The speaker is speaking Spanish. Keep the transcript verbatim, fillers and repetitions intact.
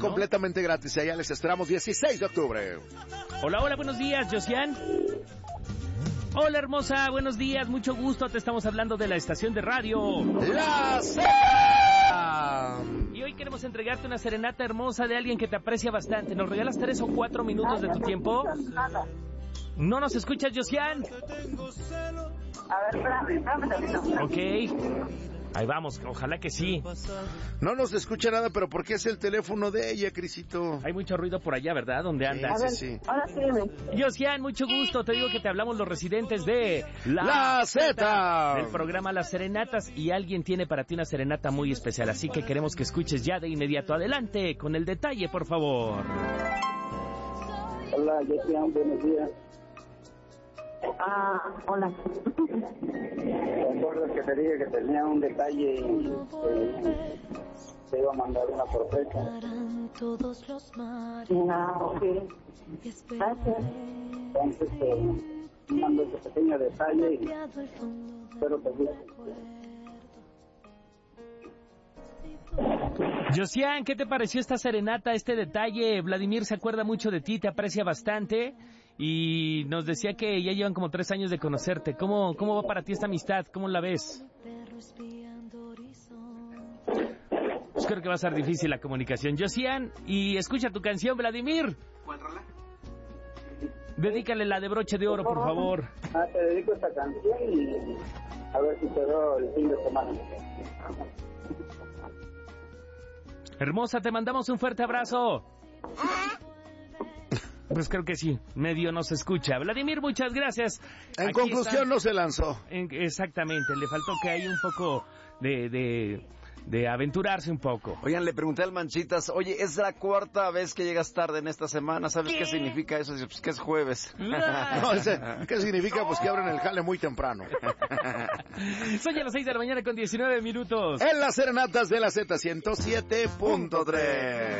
completamente gratis. Allá les esperamos dieciséis de octubre. Hola, hola, buenos días, Josian. Hola, hermosa, buenos días, mucho gusto. Te estamos hablando de la estación de radio La Z. Y hoy queremos entregarte una serenata hermosa de alguien que te aprecia bastante. ¿Nos regalas tres o cuatro minutos de tu tiempo? ¿No nos escuchas, Josian? A ver, espérame, espérame tantito. Ok. Ahí vamos, ojalá que sí. No nos escucha nada, pero ¿por qué es el teléfono de ella, Crisito? Hay mucho ruido por allá, ¿verdad? ¿Dónde andas? Sí, sí, sí. Ahora sí, dime. Josian, mucho gusto. Te digo que te hablamos los residentes de La Z, del programa Las Serenatas, y alguien tiene para ti una serenata muy especial, así que queremos que escuches ya de inmediato. Adelante con el detalle, por favor. Hola, Josian, buenos días. Ah, hola. ¿Te acuerdas que te dije que tenía un detalle y eh, te iba a mandar una sorpresa? Ah, ok. Gracias. Entonces te mando ese pequeño detalle y espero te guste. Josian, ¿qué te pareció esta serenata, este detalle? Vladimir se acuerda mucho de ti, te aprecia bastante y nos decía que ya llevan como tres años de conocerte. ¿Cómo, cómo va para ti esta amistad? ¿Cómo la ves? Pues creo que va a ser difícil la comunicación. Josian, y escucha tu canción, Vladimir. ¿Cuál rola? Dedícale la de broche de oro, por favor. Ah, te dedico esta canción y a ver si te veo el fin de semana. Hermosa, te mandamos un fuerte abrazo. Pues creo que sí, medio nos escucha. Vladimir, muchas gracias. En Aquí conclusión, está. no se lanzó. En, exactamente, le faltó que hay un poco de, de, de aventurarse un poco. Oigan, le pregunté al Manchitas, oye, es la cuarta vez que llegas tarde en esta semana, ¿sabes qué, qué significa eso? Dice, pues que es jueves. No, ese, ¿qué significa? Pues que abren el jale muy temprano. Son ya las seis de la mañana con diecinueve minutos. En las serenatas de la Z ciento siete punto tres.